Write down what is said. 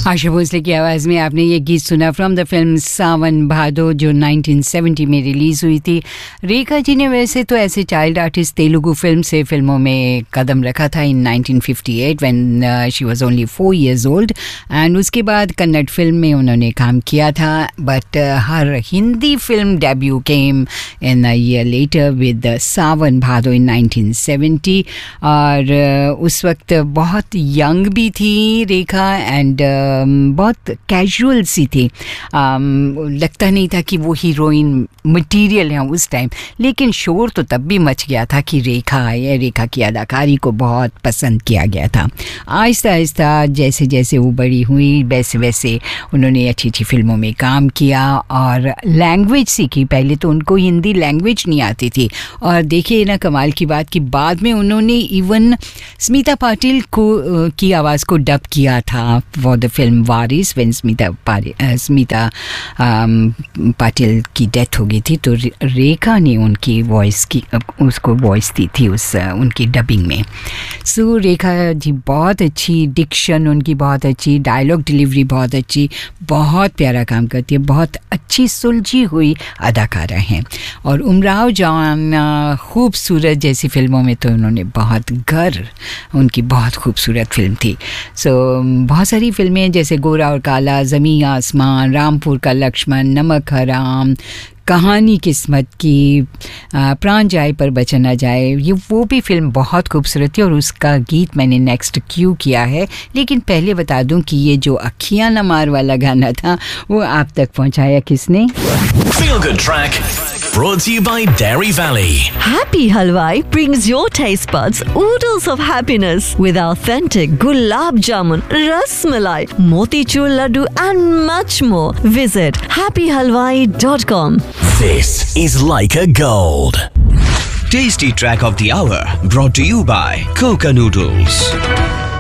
आशा भोसले की आवाज़ में आपने ये गीत सुना फ्रॉम द फिल्म सावन भादो, जो 1970 में रिलीज़ हुई थी। रेखा जी ने वैसे तो ऐसे चाइल्ड आर्टिस्ट तेलुगु फिल्म से फिल्मों में कदम रखा था इन 1958 when she was only 4 years old, and उसके बाद कन्नड़ फिल्म में उन्होंने काम किया था। But her Hindi film debut came in a year later with सावन भादो इन 1970, और उस वक्त बहुत यंग भी थी रेखा एंड बहुत कैजुअल सी थी। लगता नहीं था कि वो हीरोइन मटेरियल है उस टाइम, लेकिन शोर तो तब भी मच गया था कि रेखा की अदाकारी को बहुत पसंद किया गया था। आहिस्ता आहिस्ता जैसे जैसे वो बड़ी हुई वैसे वैसे उन्होंने अच्छी अच्छी फिल्मों में काम किया और लैंग्वेज सीखी। पहले तो उनको हिंदी लैंग्वेज नहीं आती थी, और देखिए ना कमाल की बात कि बाद में उन्होंने इवन स्मिता पाटिल की आवाज़ को डब किया था for the film Waris. When Smita Patil की डेथ हो गई थी तो रेखा ने उनकी वॉइस की उसको वॉइस दी थी उनकी डबिंग में। सो रेखा जी बहुत अच्छी डिक्शन उनकी, बहुत अच्छी डायलॉग डिलीवरी, बहुत अच्छी, बहुत प्यारा काम करती है, बहुत अच्छी सुलझी हुई अदाकारा हैं। और उमराव जान खूबसूरत जैसी फिल्मों में तो उन्होंने बहुत उनकी बहुत खूबसूरत फिल्म थी। सो बहुत सारी फिल्में जैसे गोरा और काला, ज़मीं आसमान, रामपुर का लक्ष्मण, नमक हराम, कहानी किस्मत की, प्राण जाए पर बचन न जाए, ये वो भी फिल्म बहुत खूबसूरत थी और उसका गीत मैंने नेक्स्ट क्यू किया है। लेकिन पहले बता दूं कि ये जो अखियां न मार वाला गाना था वो आप तक पहुंचाया किसने? Feel Good Track brought to you by Dairy Valley. Happy Halwai brings your taste buds oodles of happiness with authentic gulab jamun, ras malai, motichur laddu and much more. Visit happyhalwai.com. This is Leica Gold. Tasty Track of the Hour brought to you by Coca Noodles.